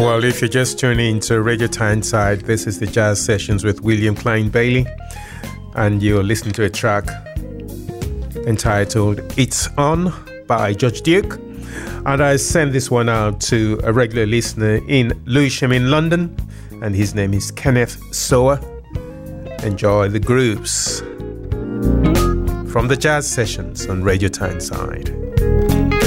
Well, if you're just tuning into Radio Tyneside, this is the Jazz Sessions with William Klein Bailey, and you're listening to a track entitled It's On by Judge Duke. And I sent this one out to a regular listener in Lewisham in London, and his name is Kenneth Sower. Enjoy the grooves from the Jazz Sessions on Radio Tyneside.